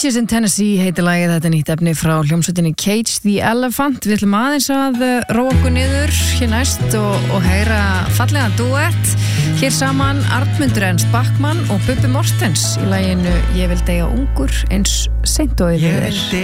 Beaches in Tennessee heitir lagið, þetta nýtt efni frá hljómsveitinni Cage the Elephant. Við ætlum aðeins að róa okkur niður hér næst og heyra fallega duett. Hér saman Arnmundur Ernst Bachmann og Bubbi Mortens í laginu Ég vil deyja ungur eins seint og yfir þér.